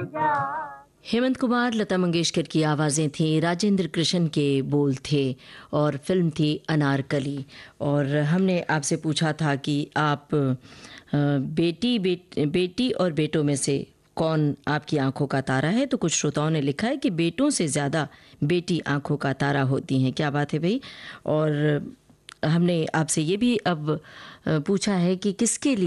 हेमंत कुमार, लता मंगेशकर की आवाज़ें थीं, राजेंद्र कृष्ण के बोल थे और फिल्म थी अनारकली। और हमने आपसे पूछा था कि आप बेटी और बेटों में से कौन आपकी आंखों का तारा है। तो कुछ श्रोताओं ने लिखा है कि बेटों से ज़्यादा बेटी आंखों का तारा होती हैं। क्या बात है भाई। और हमने आपसे ये भी अब पूछा है कि किसके लिए